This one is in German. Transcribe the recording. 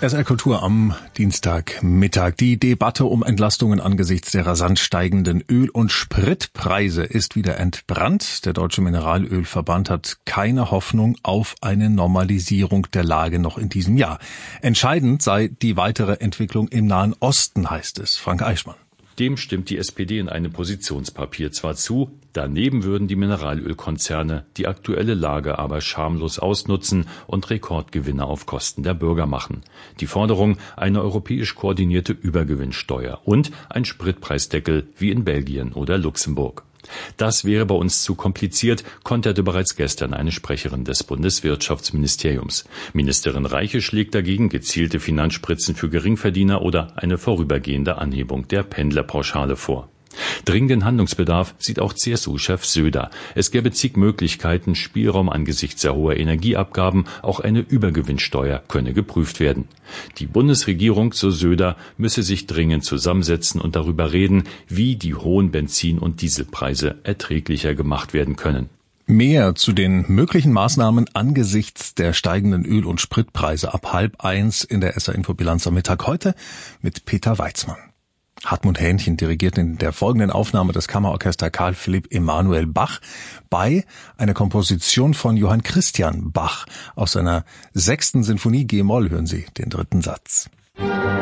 SR Kultur am Dienstagmittag. Die Debatte um Entlastungen angesichts der rasant steigenden Öl- und Spritpreise ist wieder entbrannt. Der Deutsche Mineralölverband hat keine Hoffnung auf eine Normalisierung der Lage noch in diesem Jahr. Entscheidend sei die weitere Entwicklung im Nahen Osten, heißt es. Frank Eichmann. Dem stimmt die SPD in einem Positionspapier zwar zu, daneben würden die Mineralölkonzerne die aktuelle Lage aber schamlos ausnutzen und Rekordgewinne auf Kosten der Bürger machen. Die Forderung, eine europäisch koordinierte Übergewinnsteuer und ein Spritpreisdeckel wie in Belgien oder Luxemburg. Das wäre bei uns zu kompliziert, konterte bereits gestern eine Sprecherin des Bundeswirtschaftsministeriums. Ministerin Reiche schlägt dagegen gezielte Finanzspritzen für Geringverdiener oder eine vorübergehende Anhebung der Pendlerpauschale vor. Dringenden Handlungsbedarf sieht auch CSU-Chef Söder. Es gäbe zig Möglichkeiten, Spielraum angesichts der hohen Energieabgaben, auch eine Übergewinnsteuer könne geprüft werden. Die Bundesregierung, so Söder, müsse sich dringend zusammensetzen und darüber reden, wie die hohen Benzin- und Dieselpreise erträglicher gemacht werden können. Mehr zu den möglichen Maßnahmen angesichts der steigenden Öl- und Spritpreise ab 12:30 in der SR-Info-Bilanz am Mittag heute mit Peter Weitzmann. Hartmut Hähnchen dirigiert in der folgenden Aufnahme das Kammerorchester Carl Philipp Emanuel Bach bei einer Komposition von Johann Christian Bach aus seiner 6. Sinfonie G-Moll. Hören Sie den 3. Satz.